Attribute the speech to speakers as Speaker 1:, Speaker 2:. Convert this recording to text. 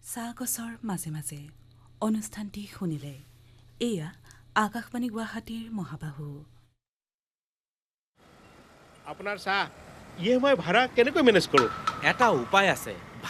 Speaker 1: চাহ গছৰ মাজে মাজে অনুষ্ঠানটি শুনিলে। এয়া আকাশবাণী গুৱাহাটীৰ মহাবাহু।
Speaker 2: আপোনাৰ চাহ EMI ভাড়া কেনেকৈ মেনেজ কৰোঁ?
Speaker 3: এটা উপায় আছে।